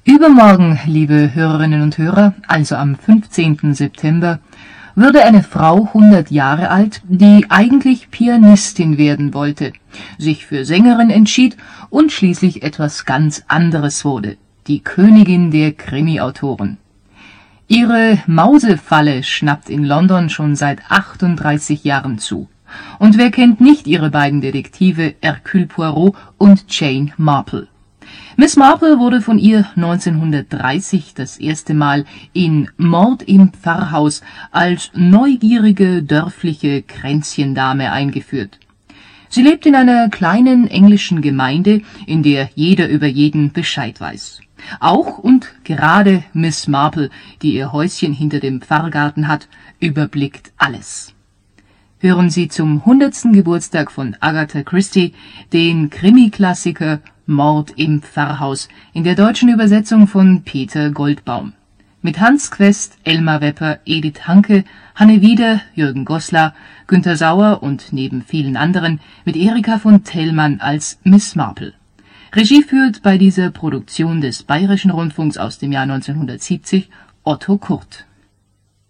Übermorgen, liebe Hörerinnen und Hörer, also am 15. September, würde eine Frau 100 Jahre alt, die eigentlich Pianistin werden wollte, sich für Sängerin entschied und schließlich etwas ganz anderes wurde, die Königin der Krimi-Autoren. Ihre Mausefalle schnappt in London schon seit 38 Jahren zu. Und wer kennt nicht ihre beiden Detektive Hercule Poirot und Jane Marple? Miss Marple wurde von ihr 1930 das erste Mal in Mord im Pfarrhaus als neugierige, dörfliche Kränzchendame eingeführt. Sie lebt in einer kleinen englischen Gemeinde, in der jeder über jeden Bescheid weiß. Auch und gerade Miss Marple, die ihr Häuschen hinter dem Pfarrgarten hat, überblickt alles. Hören Sie zum 100. Geburtstag von Agatha Christie den Krimi-Klassiker Mord im Pfarrhaus in der deutschen Übersetzung von Peter Goldbaum. Mit Hans Quest, Elmar Wepper, Edith Hanke, Hanne Wieder, Jürgen Goslar, Günter Sauer und neben vielen anderen mit Erika von Tellmann als Miss Marple. Regie führt bei dieser Produktion des Bayerischen Rundfunks aus dem Jahr 1970 Otto Kurt.